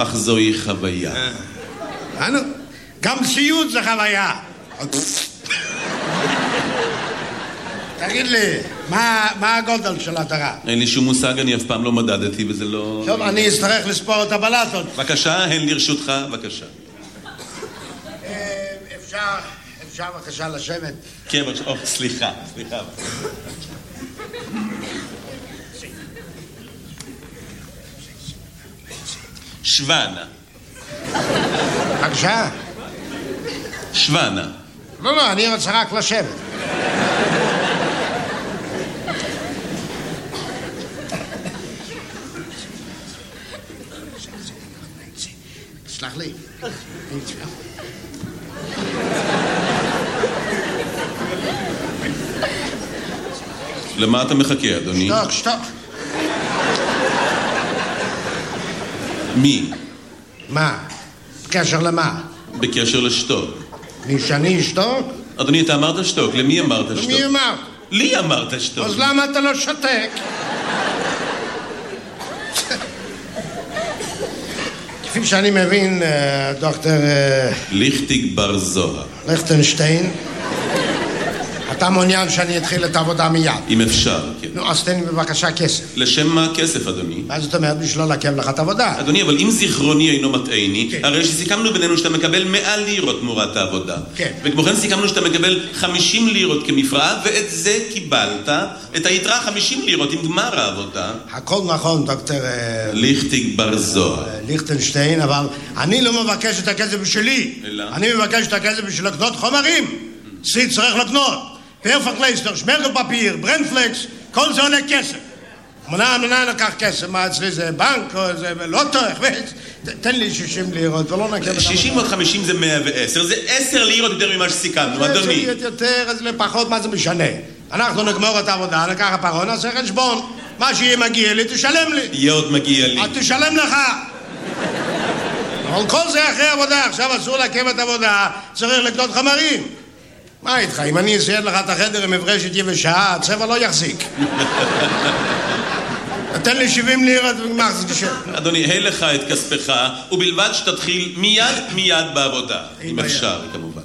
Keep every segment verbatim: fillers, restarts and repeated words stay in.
אך זוהי חוויה. אנו, גם סיוט זה חוויה. תגיד לי, מה, מה הגודל של התרה? אין לי שום מושג, אני אף פעם לא מדדתי וזה לא... טוב, אני אצטרך לספור את הבלטות. בבקשה, הן לרשותך, בבקשה. אפשר, אפשר בבקשה לשבת. כן, בבקשה, או, סליחה, סליחה. שוונה. בבקשה. שוונה. לא, לא, אני רוצה רק לשבת. סלח לי. למה אתה מחכה, אדוני? שתוק, שתוק. מי? מה? בקשר למה? בקשר לשתוק. מי שאני אשתוק? אדוני, אתה אמרת שתוק, למי אמרת שתוק? למי אמרת? לי אמרת שתוק. אז למה אתה לא שותק? כפי שאני מבין, דוקטור... ליכטיג בר זוהר. ליכטנשטיין, אתה מעוניין שאני אתחיל את העבודה מיד. אם אפשר, כן. נו, אז תן לי בבקשה כסף. לשם מה כסף, אדוני? מה זאת אומרת? בשביל לא לעכב לך את העבודה. אדוני, אבל אם זיכרוני אינו מטעני, כן. הרי שסיכמנו בינינו שאתה מקבל מאה לירות תמורת העבודה. כן. וכמו כן סיכמנו שאתה מקבל חמישים לירות כמפרעה, ואת זה קיבלת, את היתרה חמישים לירות עם גמר העבודה. הכל נכון, דוקטור... ליכטיג בר זוהר. ליכטנשטיין, אבל אני לא מבקש את הכסף בשבילי. אלא? אני מבקש את הכסף בשביל לקנות חומרים. סי צריך לקנות. פרפקלייסטר, שמרגל פפיר, ברנדפלקס, כל זה עולה כסף. מנה, מנה לקח כסף, מה אצלי זה בנק או זה לוטו, תן לי שישים לירות ולא נקב... שישים עוד חמישים זה מאה ועשר, זה עשר לירות יותר ממה שסיכמנו, אדוני. זה יותר, אז לפחות מה זה משנה? אנחנו נגמור את העבודה, נקח הפרון, נעשה חשבון. מה שיהיה מגיע לי, תשלם לי. יהיה עוד מגיע לי. תשלם לך. אבל כל זה אחרי עבודה, עכשיו אסור לעכב את העבודה, צריך לקנות חומרים. מה איתך? אם אני אסייד לך את החדר עם מברשת יבשה, הצבע לא יחזיק. תן לי שבעים לירות וגמר זה תשב. אדוני, הי לך את כספך, ובלבד שתתחיל מיד מיד בעבודה. אם אפשר, כמובן.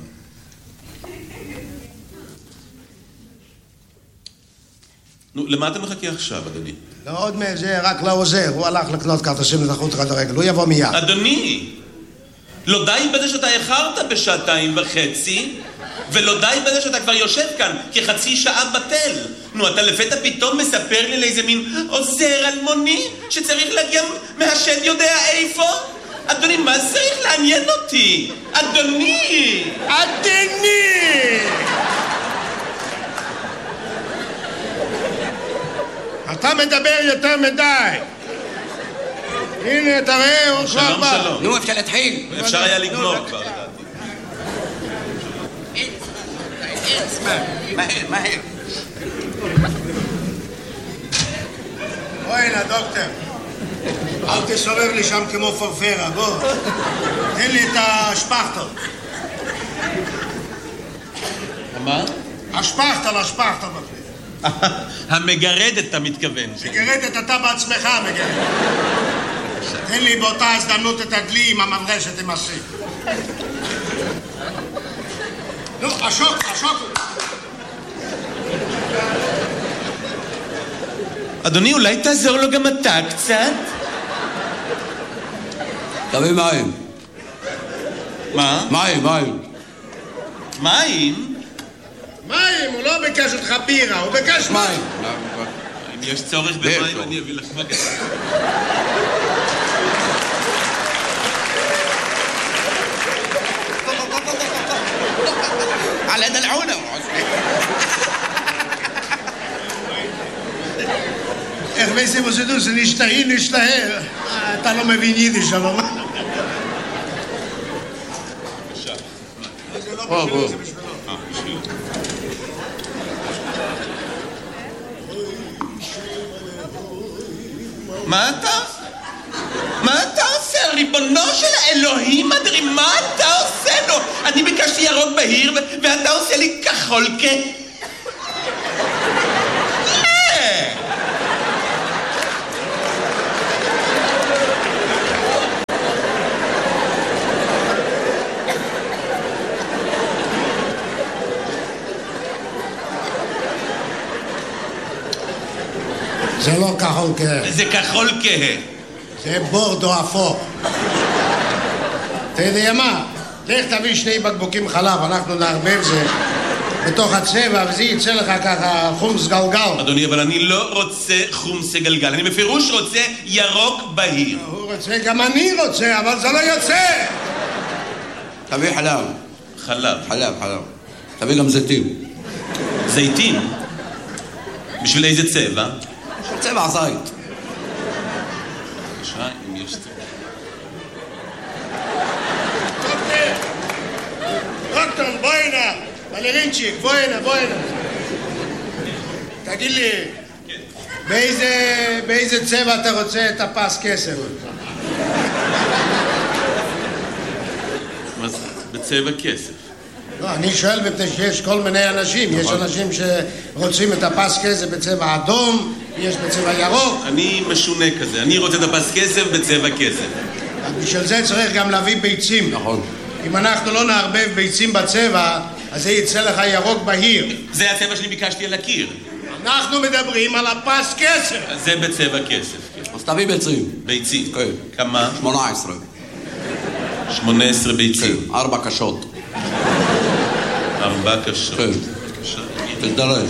נו, למה אתה מחכה עכשיו, אדוני? לא עוד מזה, רק לא עוזר. הוא הלך לקנות כרטיסים לתחרות רד הרגל. הוא יבוא מיד. אדוני, לא די בזה שאתה איחרת בשעתיים וחצי, ולא די בזה שאתה כבר יושב כאן כחצי שעה בטל. נו, אתה לפתע פתאום מספר לי לאיזה מין עוזר אלמוני שצריך להגיע מהשד יודע איפה? אדוני, מה צריך לעניין אותי? אדוני! אדוני! אתה מדבר יותר מדי. הנה, תראה, הוא כבר בא. שלום, שלום. נו, אפשר להתחיל. אפשר היה לגמור כבר, לדעתי. מהר, מהר. בואי הנה, דוקטור. אל תסובב לי שם כמו פרפרה, בוא. תן לי את השפכטל. מה? השפכטל, השפכטל. המגרדת, אתה מתכוון. מגרדת, אתה בעצמך מגרדת. תן לי באותה הזדמנות את הדלי עם המברשת עם הסי. נו, השוק, השוק. אדוני, אולי תעזור לו גם אתה קצת? תביא מים. מה? מים, מים. מים? מים, הוא לא ביקש אותך בירה, הוא ביקש מים. אם יש צורך במים, אני אביא לך מגע. على دلعونه. איך וייסי מוסדו, זה נשתהי, נשתהר. אתה לא מבין יידיש, שלום. זה לא בשבילי, זה בשבילו. אה, בשבילו. מה אתה? מה אתה עושה? ריבונו של האלוהים אדרי, מה אתה עושה לו? אני ביקשתי ירוק בהיר ואתה עושה לי כחול כ... זה לא כחול כהה. זה כחול כהה. זה בורדו אפור. אתה יודע מה? לך תביא שני בקבוקים חלב, אנחנו נערבב זה בתוך הצבע, וזה יצא לך ככה חומס גלגל. אדוני, אבל אני לא רוצה חומס גלגל, אני בפירוש רוצה ירוק בהיר. הוא רוצה, גם אני רוצה, אבל זה לא יוצא. תביא חלב. חלב. חלב, חלב. תביא גם זיתים. זיתים? בשביל איזה צבע? של צבע זית. בבקשה, אם יש צבע. דוקטור, בואי הנה. בלרינצ'יק, בואי הנה, בואי הנה. תגיד לי, באיזה, באיזה צבע אתה רוצה את הפס כסף? מה זה? בצבע כסף. לא, אני שואל מפני שיש כל מיני אנשים. יש אנשים שרוצים את הפס כסף בצבע אדום, יש בצבע ירוק. אני משונה כזה, אני רוצה את הפס כסף בצבע כסף. בשביל זה צריך גם להביא ביצים. נכון. אם אנחנו לא נערבב ביצים בצבע, אז זה יצא לך ירוק בהיר. זה הצבע שאני ביקשתי על הקיר. אנחנו מדברים על הפס כסף. זה בצבע כסף, כן. אז תביא ביצים. ביצים. כן. כמה? שמונה עשרה. שמונה עשרה ביצים. כן, ארבע קשות. ארבע קשות. כן. תזדרז.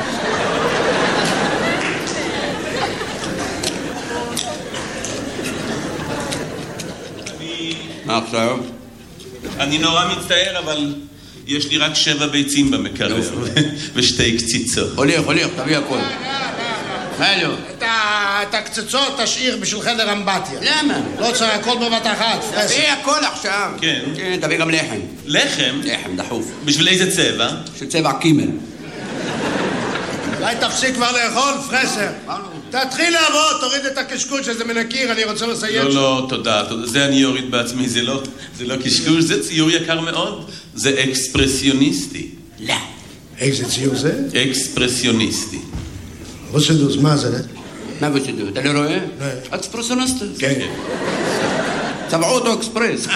מה עכשיו? אני נורא מצטער, אבל יש לי רק שבע ביצים במקרר ושתי קציצות. הולך, הולך, תביא הכל. מה לא? את הקצצות תשאיר בשביל חדר אמבטיה. למה? לא צריך הכל בבת אחת. תביא הכל עכשיו. כן. כן, תביא גם לחם. לחם? לחם, דחוף. בשביל איזה צבע? של צבע קימל. אולי תפסיק כבר לאכול, פרסר. תתחיל לעבוד, תוריד את הקשקוש שזה מן הקיר, אני רוצה לסיים. לא, לא, תודה, תודה. זה אני אוריד בעצמי, זה לא, זה לא קשקוש, זה ציור יקר מאוד. זה אקספרסיוניסטי. לא. איזה ציור זה? אקספרסיוניסטי. רוסדוס, מה זה? מה בצדו? אתה לא רואה? לא. אקספרסיוניסט. כן. צבעו אותו אקספרס.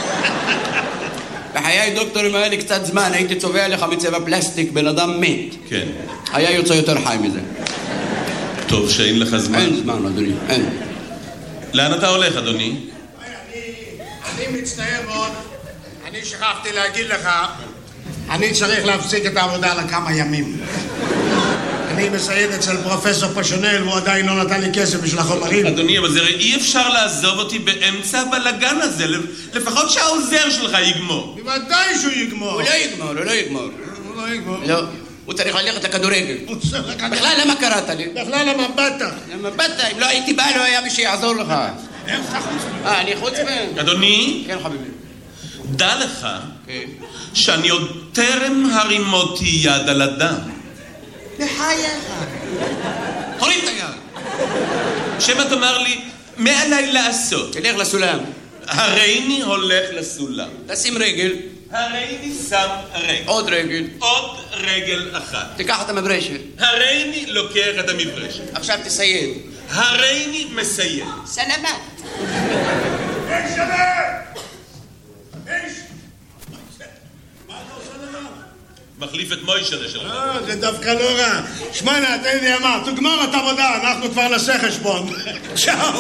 בחיי דוקטורים היה לי קצת זמן, הייתי צובע לך מצבע פלסטיק, בן אדם מת. כן. היה יוצא יותר חי מזה. טוב שאין לך זמן. אין זמן, אדוני, אין. לאן אתה הולך, אדוני? אני מצטער מאוד, אני שכחתי להגיד לך, אני צריך להפסיק את העבודה לכמה ימים. אני מסייד אצל פרופסור פשונל, והוא עדיין לא נתן לי כסף בשביל החומרים. אדוני, אבל זה אי אפשר לעזוב אותי באמצע הבלגן הזה, לפחות שהעוזר שלך יגמור. בוודאי שהוא יגמור. הוא לא יגמור, הוא לא יגמור. הוא לא יגמור. לא, הוא צריך ללכת לכדורגל. הוא צריך לכדורגל. בכלל למה קראת לי? בכלל למה באת? למה באת? אם לא הייתי בא, לא היה מי שיעזור לך. אה, אני חוצפן. אדוני, כן, חביבי. דע לך כן. שאני עוד טרם הרימותי יד על אדם. בחייך. הוריד את היד. שמא תאמר לי, מה עליי לעשות? תלך לסולם. הריני הולך לסולם. תשים רגל. הריני שם רגל. עוד רגל. עוד רגל אחת. תיקח את המברשת. הריני לוקח את המברשת. עכשיו תסייד. הריני מסיים. סלמת. אין שלם! אין שלם! מה אתה עושה דבר? מחליף את מוישה שלך. אה, זה דווקא לא רע. שמונה, אתה יודע מה, תגמור את עבודה, אנחנו כבר נעשה חשבון. צ'או!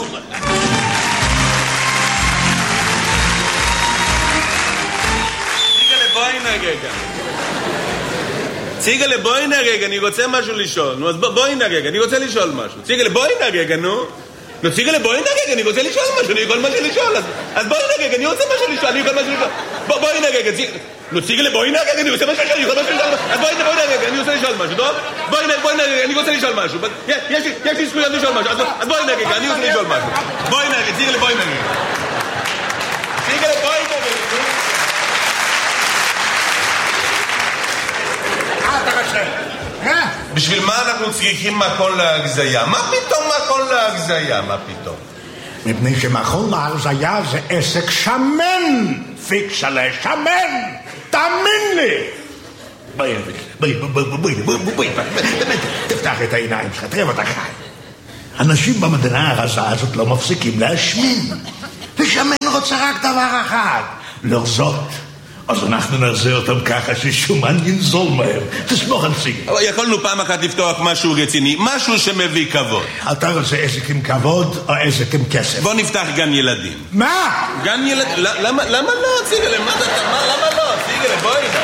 ציגלה, בואי הנה רגע. ציגלה, בואי הנה רגע, אני רוצה משהו לשאול. נו, אז בואי הנה רגע, אני רוצה לשאול משהו. ציגלה, בואי הנה רגע, נו. נו, ציגלה, בואי הנה רגע, אני רוצה לשאול משהו, אני יכול משהו לשאול. אז בואי הנה רגע, אני רוצה משהו לשאול, אני יכול משהו לשאול. בואי הנה רגע, ציגלה. נו, ציגלה, בואי הנה רגע, אני רוצה משהו לשאול, אני יכול משהו לשאול. אז בואי הנה רגע, אני רוצה לשאול משהו, טוב? בואי הנה רגע, אני רוצה לשאול משהו. יש לי זכויות לשאול משהו, אז בואי הנה רגע, אני רוצה לשאול משהו. בואי הנה רגע, ציגלה, בואי הנה רגע. ציגלה, בואי הנה רגע. בשביל מה אנחנו צריכים מקול להגזיה? מה פתאום מקול להגזיה? מה פתאום? מפני שמקול להגזיה זה עסק שמן, פיקסלה, שמן, תאמין לי. בואי, בואי, בואי, בואי, בואי, בואי, באמת, תפתח את העיניים שלך, תראה אותך חי. אנשים במדינה הרזה הזאת לא מפסיקים להשמין. ושמן רוצה רק דבר אחד, לרזות. אז אנחנו נעשה אותם ככה ששומן ינזול מהר. תסמוך על סיגל. אבל יכולנו פעם אחת לפתוח משהו רציני, משהו שמביא כבוד. אתה רוצה עסק עם כבוד או עסק עם כסף? בוא נפתח גן ילדים. מה? גן ילדים? למה לא, סיגל? מה אתה... למה לא? סיגל, בואי נא.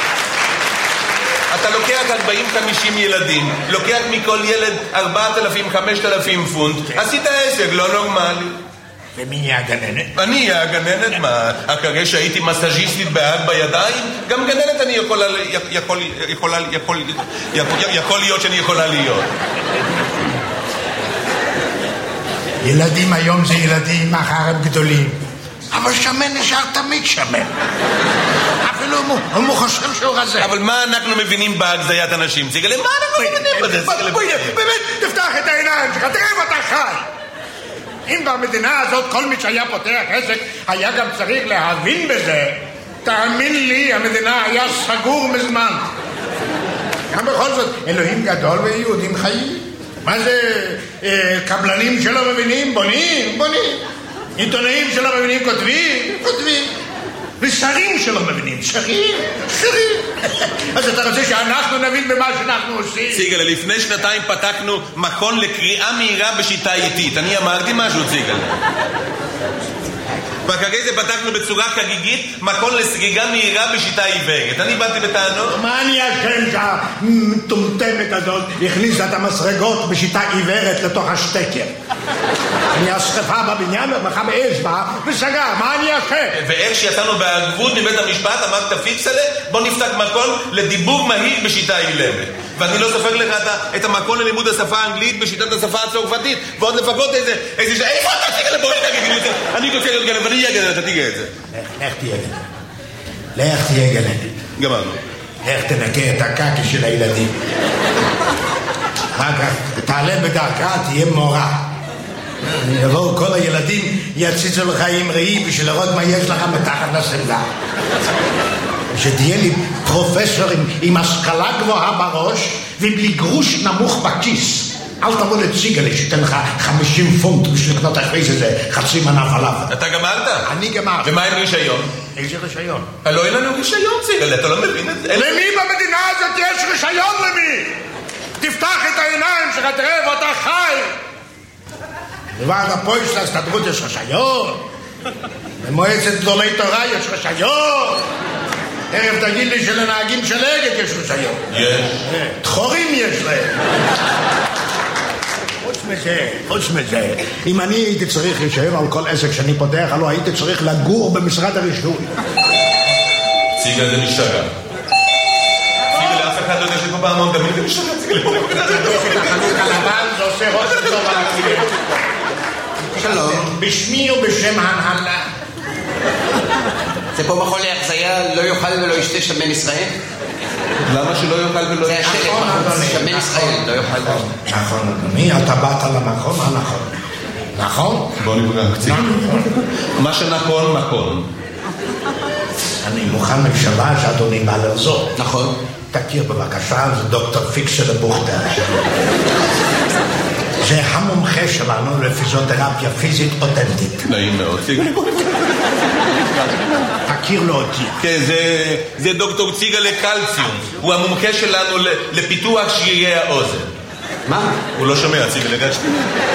אתה לוקח ארבעים חמישים ילדים, לוקח מכל ילד ארבעת אלפים חמשת אלפים פונט, עשית עסק לא נורמלי. ומי יהיה הגננת? אני אהיה הגננת, מה? אחרי שהייתי מסאז'יסטית בהג בידיים, גם גננת אני יכולה, יכול, יכולה, יכול, יכול, יכול להיות שאני יכולה להיות. ילדים היום זה ילדים, מחר הם גדולים. אבל שמן נשאר תמיד שמן. אפילו אם הוא חושב שהוא רזה. אבל מה אנחנו מבינים בהגזיית אנשים? סיגל, מה אנחנו מבינים בזה? באמת, תפתח את העיניים שלך, תראה אם אתה חי. אם במדינה הזאת כל מי שהיה פותח עסק היה גם צריך להבין בזה, תאמין לי, המדינה היה סגור מזמן. גם בכל זאת, אלוהים גדול ויהודים חיים. מה זה, קבלנים שלא מבינים? בונים, בונים. עיתונאים שלא מבינים כותבים, כותבים. ושרים שלא מבינים, שרים, שרים. אז אתה רוצה שאנחנו נבין במה שאנחנו עושים? סיגל, לפני שנתיים פתחנו מכון לקריאה מהירה בשיטה איטית. אני אמרתי משהו, סיגל. ואחרי זה פתחנו בצורה חגיגית מכון לסגיגה מהירה בשיטה עיוורת. אני באתי בטענות. מה אני אשם שהמטומטמת הזאת הכניסה את המסרגות בשיטה עיוורת לתוך השטקר? אני השרפה בבניין ומחה באש בה וסגר, מה אני אשם? ואיך שיצאנו בערבות מבית המשפט אמרת פיקס עליה, בוא נפתח מכון לדיבור מהיר בשיטה אילמת. ואני לא סופר לך את המכון ללימוד השפה האנגלית בשיטת השפה הצרפתית, ועוד לפחות איזה, איזה ש... איפה אתה תיגע לבוא תגיד את זה? אני רוצה להיות גנב, ואני אהיה גנב, אתה תיגע את זה. לך תהיה גנב. לך תהיה גנב. גמרנו. לך תנקה את הקקי של הילדים. אחר כך תעלה בדרכה, תהיה מורה. יבואו כל הילדים, יציצו לך עם ראי בשביל לראות מה יש לך מתחת לשמלה. שתהיה לי פרופסור עם, עם השכלה גבוהה בראש ובלי גרוש נמוך בכיס. אל תבוא לציגלי שתן לך חמישים פונט בשביל לקנות אחרי זה חצי מנה פלאפל. אתה גמרת? אני גמר. ומה עם רישיון? איזה רישיון? לא אין לנו רישיון, ציגלי, אתה לא מבין את זה? למי במדינה הזאת יש רישיון למי? תפתח את העיניים שלך, תראה ואתה חי. בוועד הפועל של ההסתדרות יש רישיון. במועצת גדולי תורה יש רישיון. ערב תגיד לי שלנהגים של אגד יש רישיון. יש. דחורים יש להם. חוץ מזה, חוץ מזה, אם אני הייתי צריך רישיון על כל עסק שאני פותח, הלוא הייתי צריך לגור במשרד הרישוי. ציגל זה משתגע. ציגל לאף אחד לא יודע שפה פעמון תמיד זה משתגע. ציגל פה את החנות הלבן זה עושה ראש טוב על הקליינט. שלום. בשמי ובשם ההנהלה. זה פה מכון להחזיה, לא יאכל ולא ישתה שמן ישראל? למה שלא יאכל ולא ישתה? זה השלט, שמן ישראל, לא יאכל ולא ישתה. נכון, אדוני, אתה באת למקום הנכון. נכון? בוא נברח קצת. מה שנכון, נכון. אני מוכן ממשלה שאדוני בא לרזות. נכון. תכיר בבקשה, זה דוקטור פיקסל בוכטר. זה המומחה שלנו לפיזיותרפיה פיזית אותנטית. נעים מאוד. תכיר לו אותי. כן, זה דוקטור ציגל לקלציום. הוא המומחה שלנו לפיתוח שרירי האוזן. מה? הוא לא שומע, ציגל לקלציום.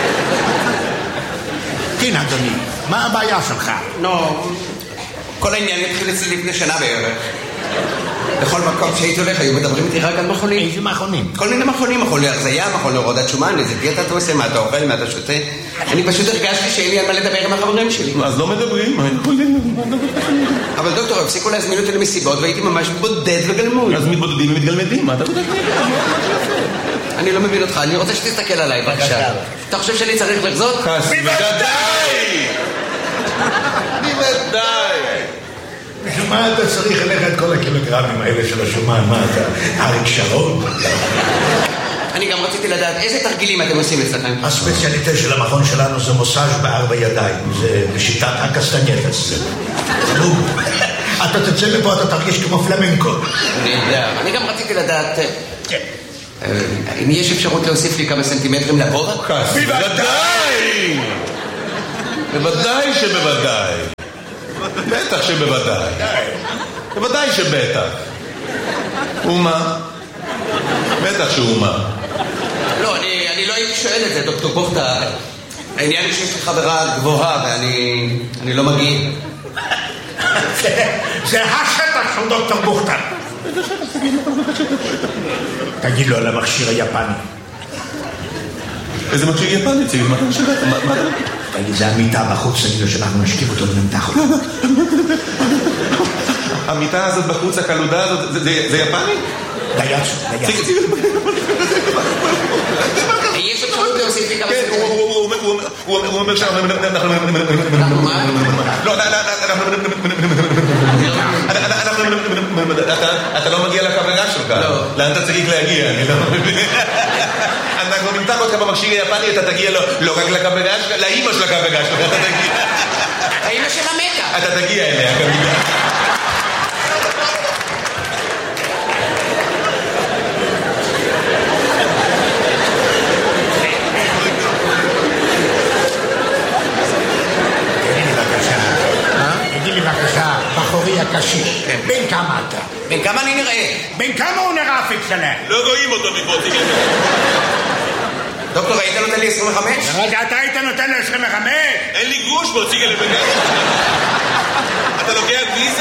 כן, אדוני, מה הבעיה שלך? נו, כל העניין התחיל אצלי לפני שנה בערך. בכל מקום שהייתי הולך היו מדברים איתי רק על מכונים. איזה מכונים? כל מיני מכונים, מכון להרזיה, מכון להורדת שומן, איזה דיאטה אתה עושה, מה אתה אוכל, מה אתה שותה. אני פשוט הרגשתי שאין לי על מה לדבר עם החברים שלי. אז לא מדברים, מה יכולים? אבל דוקטור, הפסיקו להזמין אותי למסיבות והייתי ממש בודד וגלמוד. אז מתבודדים ומתגלמדים, מה אתה בודד? אני לא מבין אותך, אני רוצה שתסתכל עליי, בבקשה. אתה חושב שאני צריך לחזות? בוודאי! בוודאי! מה אתה צריך ללכת את כל הקילוגרמים האלה של השומן? מה אתה? אריק שרון? אני גם רציתי לדעת איזה תרגילים אתם עושים אצלכם. הספציאליטה של המכון שלנו זה מוסאז' בארבע ידיים. זה בשיטת הקסטנייטס. אתה תצא לפה, אתה תרגיש כמו פלמנקו. אני יודע. אני גם רציתי לדעת אם יש אפשרות להוסיף לי כמה סנטימטרים לבובה? בוודאי! בוודאי שבוודאי. בטח שבוודאי. בוודאי שבטח. ומה? בטח שהוא מה. לא, אני, אני לא הייתי שואל את זה, דוקטור בוכטה. העניין היא שיש לי חברה גבוהה ואני אני לא מגיע. זה, זה השטח של דוקטור בוכטה. תגיד לו על המכשיר היפני. איזה מכשיר יפני? תגיד, מה אתה משגע? תגיד, זה המיטה בחוץ, תגיד לו שאנחנו נשכיב אותו ונמתח אותו. המיטה הזאת בחוץ, הקלודה הזאת, זה יפני? דייצו, דייצו. יש אפשרות להוסיף לי כמה כן, הוא אומר שאנחנו... לא, אתה לא מגיע לקבלה שלך. לאן אתה צריך להגיע? אנחנו נמתח אותך במכשיר היפני, אתה תגיע לא רק לקבלה שלך, לאמא של הקבלה שלך, אתה תגיע. האמא של המקה. אתה תגיע אליה, כמובן. בחורי הקשיש, בין כמה אתה? בין כמה אני נראה? בין כמה הוא נראה פיקסלה? לא רואים אותו מפה, תגיד. דוקטור, היית נותן לי עשרים וחמש? רגע, אתה היית נותן לי עשרים וחמש? אין לי גרוש בו, ציגה לבניה. אתה לוקח ויזה?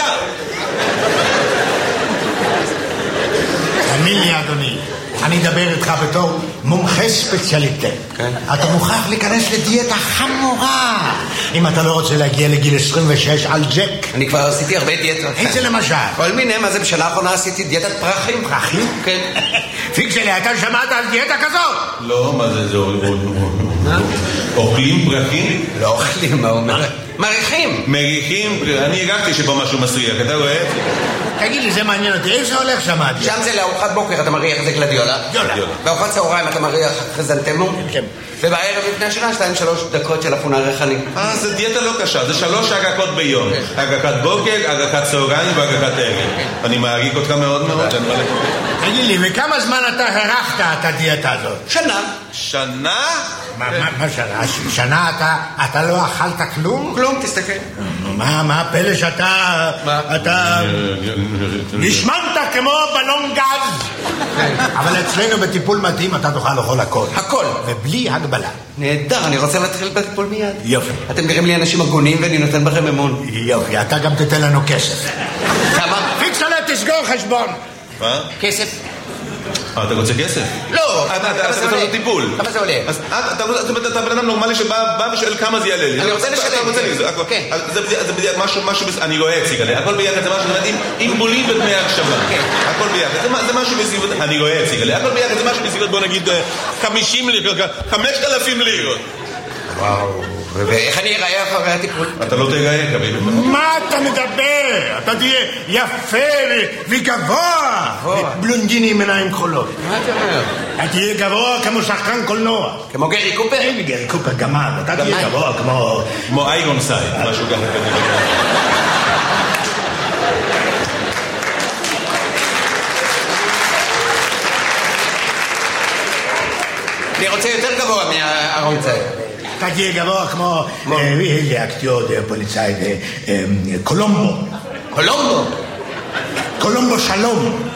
תאמין לי, אדוני, אני אדבר איתך בתור מומחה ספציאליטה. אתה מוכרח להיכנס לדיאטה חמורה אם אתה לא רוצה להגיע לגיל עשרים ושש על ג'ק. אני כבר עשיתי הרבה דיאטות. איזה למשל? כל מיני, מה זה בשנה האחרונה עשיתי דיאטת פרחים. פרחים? כן. פיקסלי, אתה שמעת על דיאטה כזאת? לא, מה זה, זה אוכלים פרחים? לא אוכלים, מה אומר? מריחים. מריחים, אני הגעתי שבו משהו מסריח, אתה רואה? תגיד לי, זה מעניין אותי, איך זה הולך שם? שם זה לארוחת בוקר, אתה מריח את זה גלדיולה. בארוחת צהריים אתה מריח חזנטמו. כן. ובערב לפני השנה, שתיים שלוש דקות של אפונה ריחני. אה, זה דיאטה לא קשה, זה שלוש הגקות ביום. הגקת בוקר, הגקת צהריים והגקת ערב. אני מעריך אותך מאוד מאוד. תגיד לי, וכמה זמן אתה הרחת את הדיאטה הזאת? שנה. שנה? מה שנה? שנה אתה לא אכלת כלום? כלום, תסתכל. מה, מה הפלא שאתה... אתה... נשמנת כמו בלון גז. אבל אצלנו בטיפול מתאים אתה תוכל לאכול הכל. הכל. ובלי הגבלה. נהדר, אני רוצה להתחיל בטיפול מיד. יופי. אתם נראים לי אנשים הגונים ואני נותן בכם אמון. יופי, אתה גם תתן לנו כסף. כמה? פיקסלה, תסגור חשבון. מה? כסף. אתה רוצה כסף? לא. אתה עושה אותו טיפול. כמה זה עולה? אתה בן אדם נורמלי שבא ושואל כמה זה יעלה לי. אני רוצה לשלם. אתה רוצה לי, כן. זה משהו, אני רואה הציג עליה. הכל ביחד זה משהו, עם בולים ודמי הקשבה. הכל ביחד. זה משהו בסביבות, אני רואה הציג עליה. הכל ביחד זה משהו בסביבות, בוא נגיד, חמישים לירות, חמשת אלפים לירות. וואו. ואיך אני אראה אחרי הטיפול? אתה לא תראה, קביל. מה אתה מדבר? אתה תהיה יפה וגבוה. בלונדיני עם עיניים כחולות. מה אתה אומר? אתה תהיה גבוה כמו שחקן קולנוע. כמו גרי קופר? אין גרי קופר גמד. אתה תהיה גבוה כמו... כמו איירון סייד, משהו ככה כזה. אני רוצה יותר גבוה מהארון סייד. אתה תהיה גבוה כמו... איזה אקטיור פוליצאי, קולומבו. קולומבו? קולומבו שלום.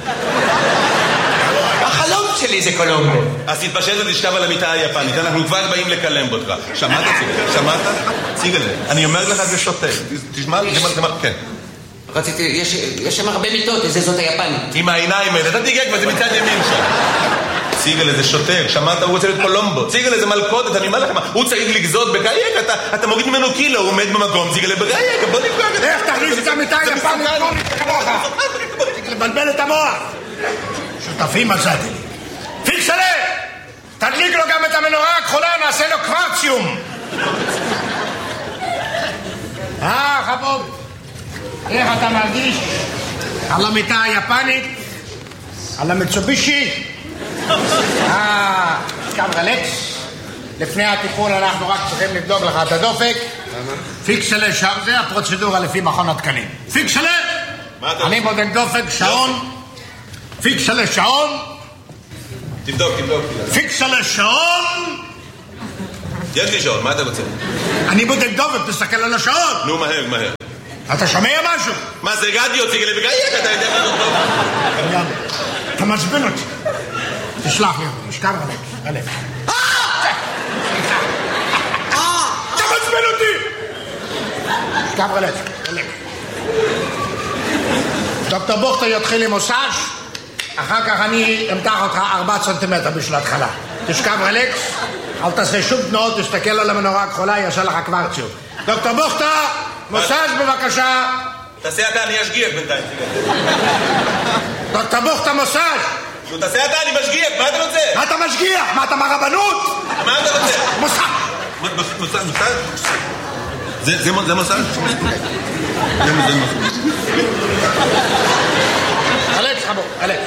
החלום שלי זה קולומבו. אז תתפשט ותשכב על המיטה היפנית, אנחנו כבר באים לקלם אותך. שמעת? שמעת? ציג את זה. אני אומר לך זה שוטה. תשמע, כן. רציתי, יש שם הרבה מיטות, איזה זאת היפנית. עם העיניים האלה, אתה תיגע כבר, זה מצד ימין שם. ציגל איזה שוטר, שמעת, הוא רוצה להיות קולומבו. ציגל איזה מלכודת, אני אומר לך מה, הוא צריך לגזות בגייק, אתה מוריד ממנו קילו, הוא עומד במקום, ציגל בגייק, בוא נפגע. איך תכניס את המיטה היפנית כמוך? לבלבל את המוח. שותפים מצאתי. פיקסלה! תדליק לו גם את המנורה הכחולה, נעשה לו קוורציום. אה, חבוב. איך אתה מרגיש? על המיטה היפנית? על המצובישי? אה, קם רלקס. לפני הטיפול אנחנו רק צריכים לבדוק לך את הדופק. פיקסלה שם, זה הפרוצדורה לפי מכון התקנים. פיקסלה! אני בודק דופק, שעון. פיקסלה שעון. תבדוק, תבדוק. פיקסלה שעון. יש לי שעון, מה אתה רוצה? אני בודק דופק, תסתכל על השעון. נו, מהר, מהר. אתה שומע משהו? מה זה רדיו, ציגלה בגייק? אתה יודע מה טוב? אתה מעצבן אותי. תשלח לי, תשכב הלב, הלב. אתה מעצבן אותי! תשכב הלב, הלב. דוקטור בוכטר יתחיל עם מוסאז', אחר כך אני אמתח אותך ארבעה סנטימטר בשביל ההתחלה. תשכב רלקס, אל תעשה שום תנועות, תסתכל על המנורה הכחולה, יעשה לך קוורציום. דוקטור בוכטר, מוסאז' בבקשה. תעשה אתה, אני אשגיח בינתיים. דוקטור בוכטר, מוסאז'. נו, תעשה אתה, אני משגיח, מה אתה רוצה? מה אתה משגיח? מה אתה מהרבנות? מה אתה רוצה? מוסאז'. מוסאז', מוסאז'? זה מוסאז'? זה מוסאז'? אלכס, חבו, אלכס.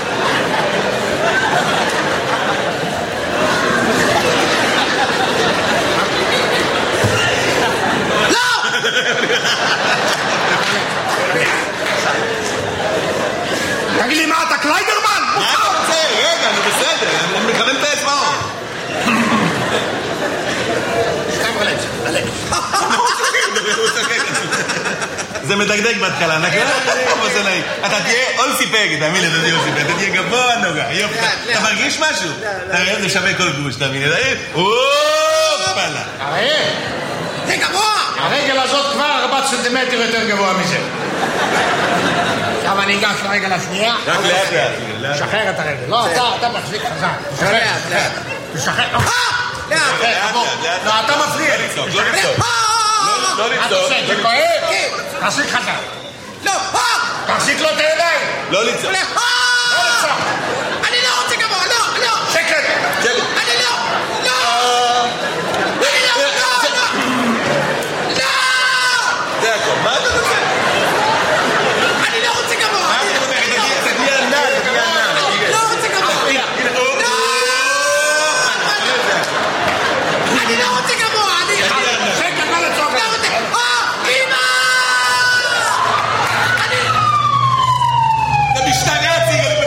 לא! תגיד לי, מה אתה קליידרמן? מה אתה רוצה? רגע, אני בסדר, אני מכוון את האצבעות. סתם אלכס, אלכס. זה מדגדג בהתחלה, נכון? אבל זה נעים. אתה תהיה אול סיפק, תאמין לי, אתה תהיה אול סיפק, אתה תהיה גבוה נוגע. אתה מרגיש משהו? אתה רואה, זה שווה כל גוש, תאמין לי. אופלה. הרי, זה גבוה. הרגל הזאת כבר ארבעה סנטימטר יותר גבוה מזה. עכשיו אני אגש לרגל השנייה. רק לאט לאט. תשחרר את הרגל. לא, אתה מחזיק חזק. לאט, לאט. תשחרר. לאט. לא, אתה מפריע. לא לצעוק, לא לצעוק. לא מה לצעוק. אתה עושה? זה כואב? תחזיק חזק. לא, תחזיק לו את הידיים. לא לצעוק. לא לצעוק. אני לא רוצה גבוה, לא, לא. שקט. שקט. אני לא, לא. אני לא, לא, לא. לא. זה הכל. מה אתה רוצה?